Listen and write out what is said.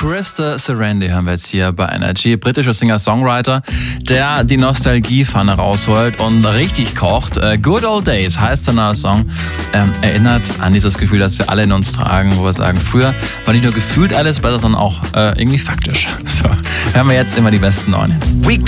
Krista Serendy hören wir jetzt hier bei Energy. Britischer Singer-Songwriter, der die Nostalgiepfanne rausholt und richtig kocht. Good Old Days heißt der neue Song. Erinnert an dieses Gefühl, das wir alle in uns tragen, wo wir sagen, früher war nicht nur gefühlt alles besser, sondern auch irgendwie faktisch. So, hören wir jetzt immer die besten neuen Hits.